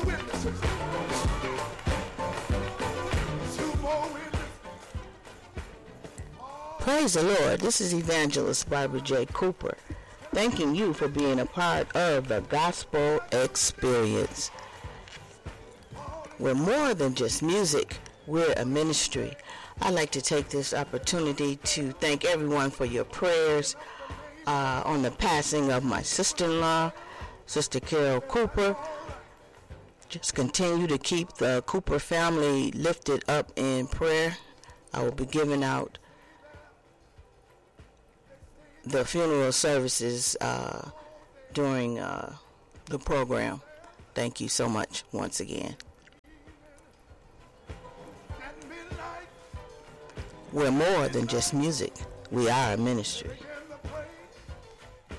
Praise the Lord. This is Evangelist Barbara J. Cooper, thanking you for being a part of the gospel experience. We're more than just music. We're a ministry. I'd like to take this opportunity to thank everyone for your prayers on the passing of my sister-in-law, Sister Carol Cooper. Just continue to keep the Cooper family lifted up in prayer. I will be giving out the funeral services during the program. Thank you so much once again. We're more than just music. We are a ministry.